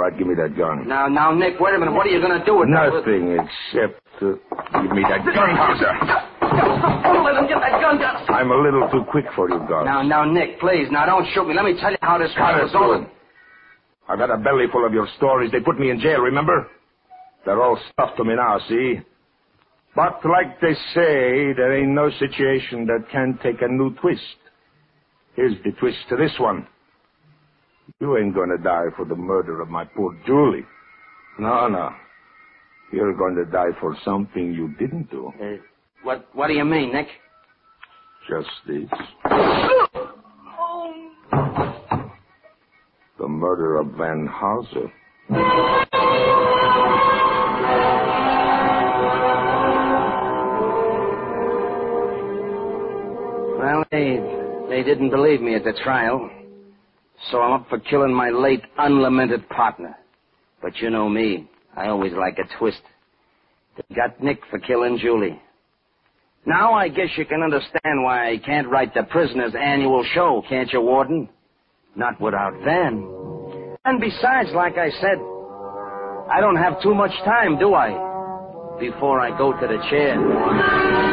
right, give me that gun. Now, Nick, wait a minute. What are you going to do with that? Nothing except give me that gun, Hauser. Don't let him get that gun. I'm a little too quick for you, Gus. Now, Nick, please. Now, don't shoot me. Let me tell you how this fight was over. I've had a belly full of your stories. They put me in jail, remember? They're all stuffed to me now, see? But like they say, there ain't no situation that can't take a new twist. Here's the twist to this one. You ain't gonna die for the murder of my poor Julie. No. You're going to die for something you didn't do. What do you mean, Nick? Just this. The murder of Van Hauser. Well, they didn't believe me at the trial. So I'm up for killing my late, unlamented partner. But you know me. I always like a twist. They got Nick for killing Julie. Now I guess you can understand why I can't write the prisoner's annual show, can't you, Warden? Not without Van. And besides, like I said, I don't have too much time, do I? Before I go to the chair.